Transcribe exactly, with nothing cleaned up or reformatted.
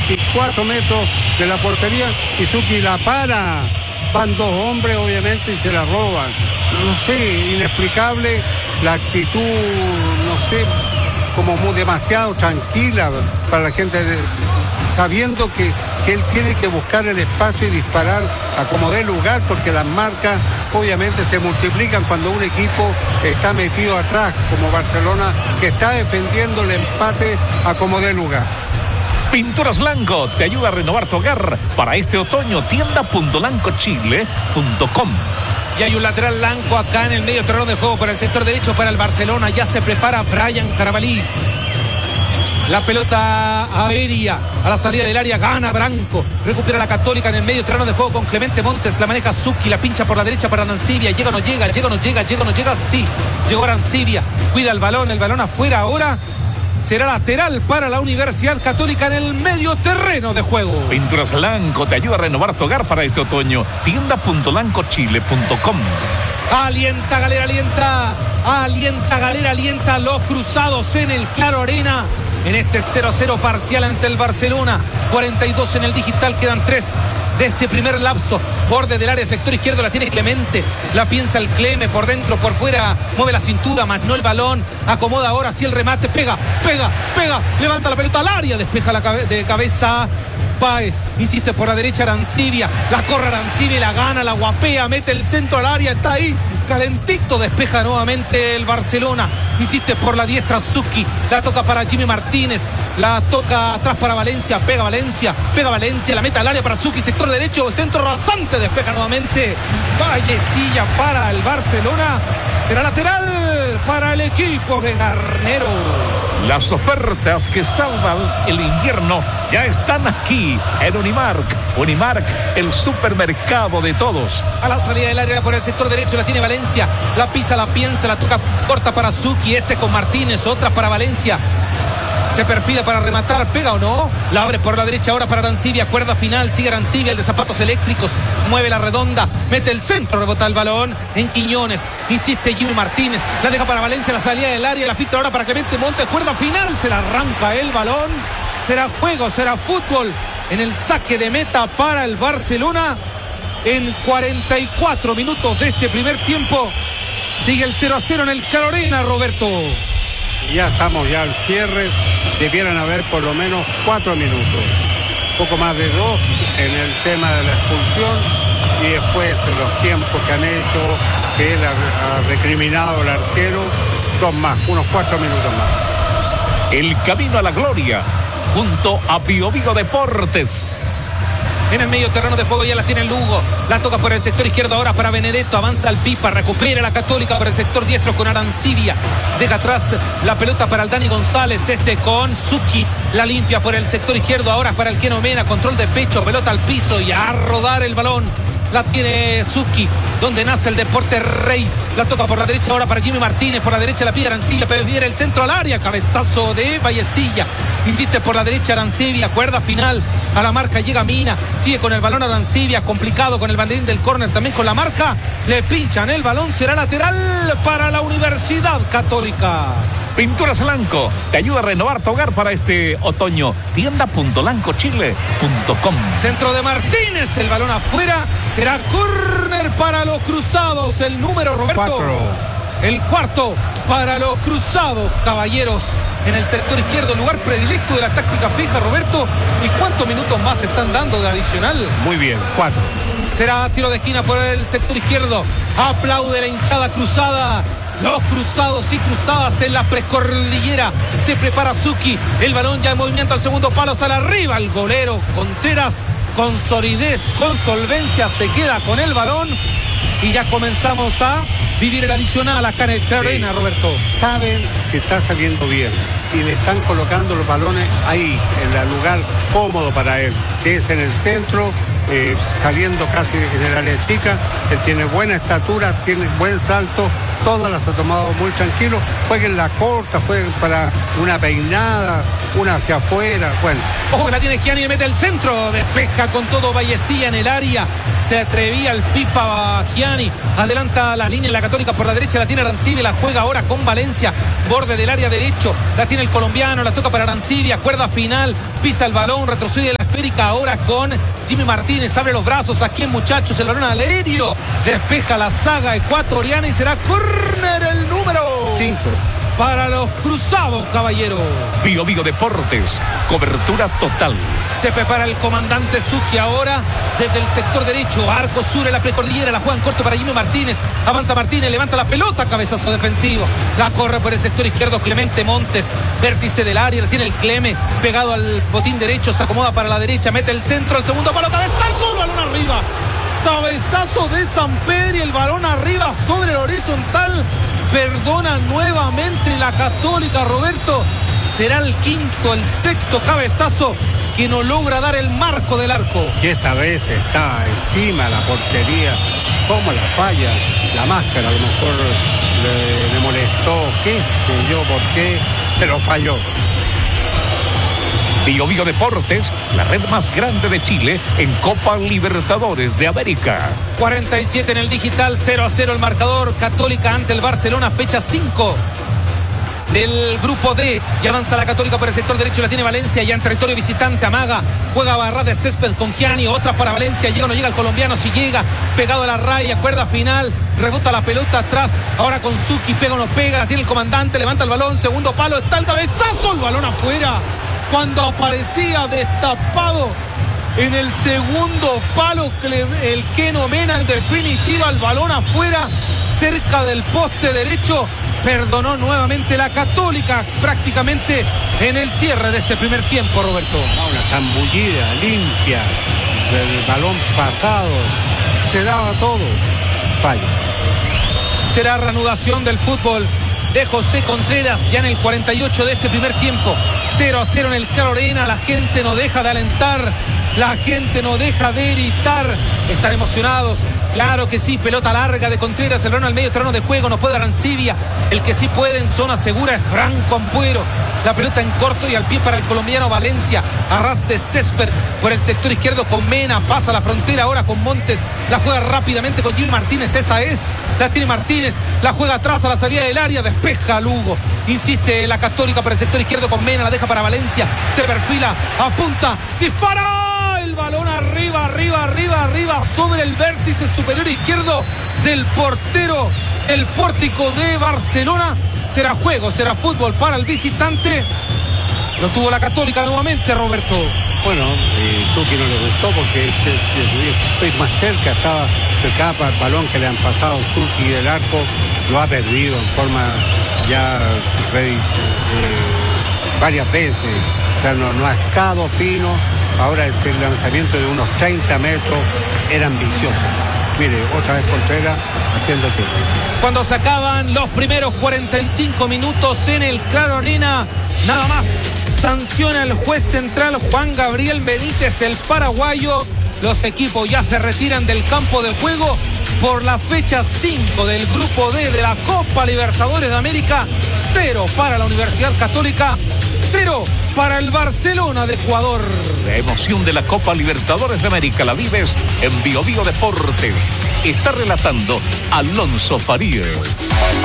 veinticuatro metros de la portería y Suki la para. Van dos hombres obviamente y se la roban. No, no sé, inexplicable la actitud, no sé, como muy, demasiado tranquila para la gente, de, sabiendo que, que él tiene que buscar el espacio y disparar a como dé lugar, porque las marcas obviamente se multiplican cuando un equipo está metido atrás, como Barcelona, que está defendiendo el empate a como dé lugar. Pinturas Lanco te ayuda a renovar tu hogar para este otoño. tienda punto lanco chile punto com. Y hay un lateral Lanco acá en el medio terreno de juego por el sector derecho para el Barcelona. Ya se prepara Brian Carabalí. La pelota aérea a la salida del área, gana Branco, recupera la Católica en el medio terreno de juego con Clemente Montes, la maneja Suki, la pincha por la derecha para Arancibia, llega o no llega, llega o no llega, llega o no llega, sí, llegó Arancibia, cuida el balón, el balón afuera ahora, será lateral para la Universidad Católica en el medio terreno de juego. Pinturas Lanco te ayuda a renovar tu hogar para este otoño, tienda punto lanco chile punto com. Alienta Galera, alienta, alienta Galera, alienta a los cruzados en el Claro Arena. En este cero cero parcial ante el Barcelona, cuarenta y dos en el digital, quedan tres de este primer lapso. Borde del área, sector izquierdo, la tiene Clemente, la piensa el Cleme, por dentro, por fuera, mueve la cintura, más no el balón, acomoda ahora sí el remate, pega, pega, pega, levanta la pelota al área, despeja la cabe- de cabeza Páez, insiste por la derecha Arancibia, la corre Arancibia, la gana, la guapea, mete el centro al área, está ahí, calentito, despeja nuevamente el Barcelona, insiste por la diestra Suki, la toca para Jimmy Martínez, la toca atrás para Valencia, pega Valencia, pega Valencia, la mete al área para Suki, sector derecho, centro rasante, despeja nuevamente Vallecilla para el Barcelona, será lateral para el equipo de Garnero. Las ofertas que salvan el invierno ya están aquí en Unimark. Unimark, el supermercado de todos. A la salida del área por el sector derecho la tiene Valencia, la pisa, la piensa, la toca corta para Suki, este con Martínez, otra para Valencia. Se perfila para rematar, pega o no, la abre por la derecha ahora para Arancibia, cuerda final, sigue Arancibia, el de zapatos eléctricos, mueve la redonda, mete el centro, rebota el balón en Quiñones, insiste Jimmy Martínez, la deja para Valencia, la salida del área, la filtra ahora para Clemente Montes, cuerda final, se la arranca el balón, será juego, será fútbol en el saque de meta para el Barcelona en cuarenta y cuatro minutos de este primer tiempo, sigue el cero a cero en el Claro Arena, Roberto. Ya estamos ya al cierre, debieran haber por lo menos cuatro minutos, poco más de dos en el tema de la expulsión y después los tiempos que han hecho, que él ha, ha recriminado al arquero, dos más, unos cuatro minutos más. El camino a la gloria, junto a Bio Bio Deportes. En el medio terreno de juego ya la tiene Lugo, la toca por el sector izquierdo ahora para Benedetto, avanza el Pipa, recupera la Católica por el sector diestro con Arancibia, deja atrás la pelota para el Dani González, este con Suki, la limpia por el sector izquierdo ahora para el Keno Mena, control de pecho, pelota al piso y a rodar el balón. La tiene Suki, donde nace el Deporte Rey. La toca por la derecha ahora para Jimmy Martínez. Por la derecha la pide Arancibia, prefiere el centro al área. Cabezazo de Vallecilla. Insiste por la derecha Arancibia. Cuerda final a la marca. Llega Mina. Sigue con el balón Arancibia. Complicado con el banderín del córner. También con la marca. Le pinchan el balón. Será lateral para la Universidad Católica. Pinturas Lanco te ayuda a renovar tu hogar para este otoño. tienda punto lanco chile punto com. Centro de Martínez, el balón afuera. Será córner para los cruzados. El número, Roberto. Cuatro. El cuarto para los cruzados, caballeros. En el sector izquierdo, lugar predilecto de la táctica fija, Roberto. ¿Y cuántos minutos más se están dando de adicional? Muy bien, cuatro. Será tiro de esquina por el sector izquierdo. Aplaude la hinchada cruzada. Los cruzados y cruzadas en la precordillera. Se prepara Suki. El balón ya en movimiento al segundo palo. Sale arriba el golero Contreras. Con solidez, con solvencia. Se queda con el balón. Y ya comenzamos a vivir el adicional acá en el Claro Arena, sí. Roberto. Saben que está saliendo bien. Y le están colocando los balones ahí, en el lugar cómodo para él. Que es en el centro. Eh, saliendo casi en el área chica. Él tiene buena estatura, tiene buen salto. Todas las ha tomado muy tranquilo. Jueguen la corta, jueguen para una peinada, una hacia afuera. Bueno. Ojo que la tiene Gianni, le mete el centro. Despeja con todo Vallecilla en el área. Se atrevía el Pipa Gianni. Adelanta la línea en la Católica por la derecha. La tiene Arancibia. La juega ahora con Valencia. Borde del área derecho. La tiene el colombiano. La toca para Arancibia. Cuerda final. Pisa el balón. Retrocede la esférica ahora con Jimmy Martínez. Abre los brazos. Aquí, muchachos, el balón al aéreo. Despeja la saga ecuatoriana y será córner el número cinco. Para los cruzados, caballero. Bio Bio Deportes, cobertura total. Se prepara el comandante Zucchi ahora desde el sector derecho. Arco sur en la precordillera. La juegan corto para Jimmy Martínez. Avanza Martínez, levanta la pelota. Cabezazo defensivo. La corre por el sector izquierdo Clemente Montes. Vértice del área. La tiene el Cleme. Pegado al botín derecho. Se acomoda para la derecha. Mete el centro. El segundo palo. Cabezazo. Balón arriba. Cabezazo de Sampedri. El balón arriba sobre el horizontal. Perdona nuevamente la Católica, Roberto. Será el quinto, el sexto cabezazo que no logra dar el marco del arco. Y esta vez está encima de la portería. ¿Cómo la falla? La máscara a lo mejor le, le molestó, qué sé yo por qué, pero falló. Bio Bio Deportes, la red más grande de Chile en Copa Libertadores de América. cuarenta y siete en el digital, cero a cero el marcador. Católica ante el Barcelona, fecha cinco del grupo D. Y avanza la Católica por el sector derecho. La tiene Valencia ya en territorio visitante. Amaga, juega barra de césped con Gianni. Otra para Valencia. Llega o no llega el colombiano. Si llega, pegado a la raya, cuerda final. Rebota la pelota atrás. Ahora con Zucchi, pega o no pega. La tiene el comandante. Levanta el balón. Segundo palo. Está el cabezazo. El balón afuera. Cuando aparecía destapado en el segundo palo, el Keno Mena, en definitiva, el balón afuera, cerca del poste derecho. Perdonó nuevamente la Católica prácticamente en el cierre de este primer tiempo, Roberto. Una zambullida limpia, el balón pasado, se daba todo. Fallo. Será reanudación del fútbol de José Contreras ya en el cuarenta y ocho de este primer tiempo. cero a cero en el Claro Arena. La gente no deja de alentar, la gente no deja de gritar. Están emocionados. Claro que sí, pelota larga de Contreras, el balón al medio terreno de juego, no puede Arancibia. El que sí puede en zona segura es Franco Ampuero. La pelota en corto y al pie para el colombiano Valencia. Arras de césped por el sector izquierdo con Mena. Pasa la frontera ahora con Montes. La juega rápidamente con Jimmy Martínez. Esa es. La tiene Martínez. La juega atrás a la salida del área. Despeja Lugo. Insiste la Católica por el sector izquierdo con Mena. La deja para Valencia. Se perfila. Apunta. Dispara. El balón arriba, arriba, arriba, arriba. Sobre el vértice superior izquierdo del portero. El pórtico de Barcelona. Será juego, será fútbol para el visitante. Lo tuvo la Católica nuevamente, Roberto. Bueno, eh, Zucchi no le gustó porque este, este, estoy más cerca, estaba de capa, el balón que le han pasado Zucchi del arco, lo ha perdido en forma ya eh, varias veces. O sea, no, no ha estado fino. Ahora este lanzamiento de unos treinta metros era ambicioso. Mire, otra vez Contreras haciendo tiempo. Cuando se acaban los primeros cuarenta y cinco minutos en el Claro Arena, nada más sanciona el juez central Juan Gabriel Benítez, el paraguayo. Los equipos ya se retiran del campo de juego por la fecha cinco del grupo D de la Copa Libertadores de América. Cero para la Universidad Católica, cero para el Barcelona de Ecuador. La emoción de la Copa Libertadores de América la vives en Bio Bio Deportes. Está relatando Alonso Farías.